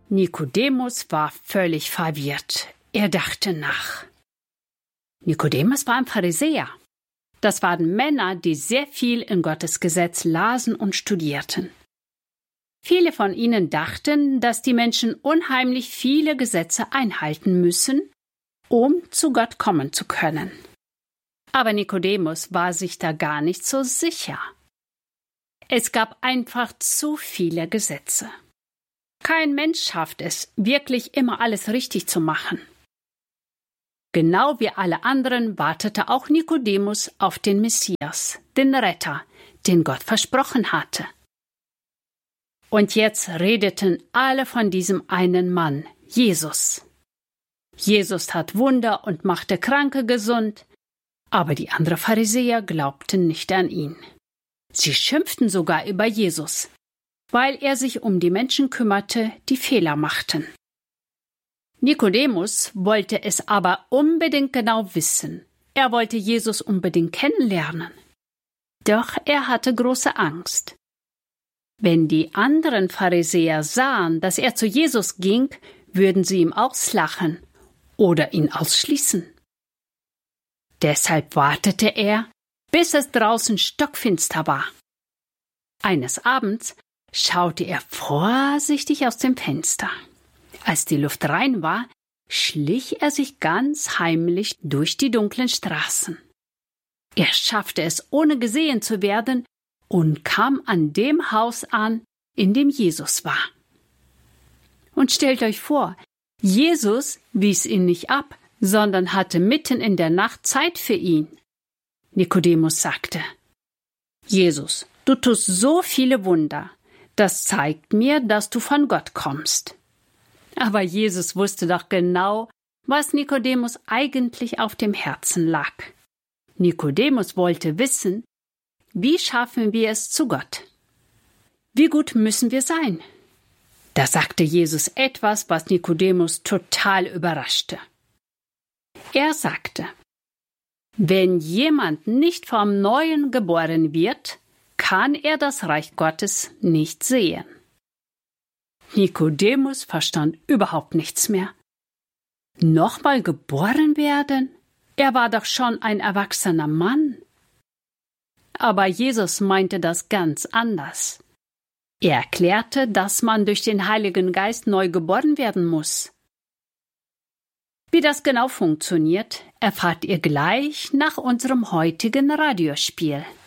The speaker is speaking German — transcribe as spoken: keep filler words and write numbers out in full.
Nikodemus war völlig verwirrt. Er dachte nach. Nikodemus war ein Pharisäer. Das waren Männer, die sehr viel in Gottes Gesetz lasen und studierten. Viele von ihnen dachten, dass die Menschen unheimlich viele Gesetze einhalten müssen, um zu Gott kommen zu können. Aber Nikodemus war sich da gar nicht so sicher. Es gab einfach zu viele Gesetze. Kein Mensch schafft es, wirklich immer alles richtig zu machen. Genau wie alle anderen wartete auch Nikodemus auf den Messias, den Retter, den Gott versprochen hatte. Und jetzt redeten alle von diesem einen Mann, Jesus. Jesus tat Wunder und machte Kranke gesund, aber die anderen Pharisäer glaubten nicht an ihn. Sie schimpften sogar über Jesus, weil er sich um die Menschen kümmerte, die Fehler machten. Nikodemus wollte es aber unbedingt genau wissen. Er wollte Jesus unbedingt kennenlernen. Doch er hatte große Angst. Wenn die anderen Pharisäer sahen, dass er zu Jesus ging, würden sie ihm auslachen oder ihn ausschließen. Deshalb wartete er, bis es draußen stockfinster war. Eines Abends schaute er vorsichtig aus dem Fenster. Als die Luft rein war, schlich er sich ganz heimlich durch die dunklen Straßen. Er schaffte es, ohne gesehen zu werden, und kam an dem Haus an, in dem Jesus war. Und stellt euch vor, Jesus wies ihn nicht ab, sondern hatte mitten in der Nacht Zeit für ihn. Nikodemus sagte: Jesus, du tust so viele Wunder, das zeigt mir, dass du von Gott kommst. Aber Jesus wusste doch genau, was Nikodemus eigentlich auf dem Herzen lag. Nikodemus wollte wissen, wie schaffen wir es zu Gott? Wie gut müssen wir sein? Da sagte Jesus etwas, was Nikodemus total überraschte. Er sagte: Wenn jemand nicht vom Neuen geboren wird, kann er das Reich Gottes nicht sehen. Nikodemus verstand überhaupt nichts mehr. Nochmal geboren werden? Er war doch schon ein erwachsener Mann. Aber Jesus meinte das ganz anders. Er erklärte, dass man durch den Heiligen Geist neu geboren werden muss. Wie das genau funktioniert, erfahrt ihr gleich nach unserem heutigen Radiospiel.